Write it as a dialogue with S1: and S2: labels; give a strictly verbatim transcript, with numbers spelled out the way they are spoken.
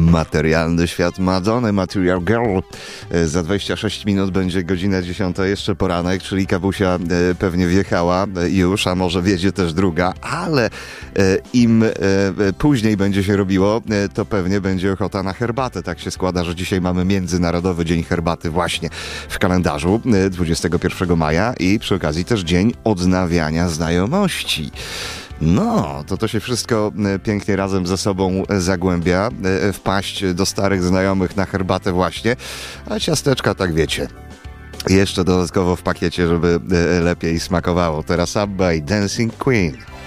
S1: Materialny świat Madony, Material Girl. Za dwadzieścia sześć minut będzie godzina dziesiąta, jeszcze poranek, czyli kawusia pewnie wjechała już, a może wjedzie też druga, ale im później będzie się robiło, to pewnie będzie ochota na herbatę. Tak się składa, że dzisiaj mamy Międzynarodowy Dzień Herbaty właśnie w kalendarzu dwudziestego pierwszego maja i przy okazji też Dzień Odnawiania Znajomości. No, to to się wszystko pięknie razem ze sobą zagłębia. Wpaść do starych znajomych na herbatę właśnie, a ciasteczka, tak wiecie, jeszcze dodatkowo w pakiecie, żeby lepiej smakowało. Teraz ABBA i Dancing Queen.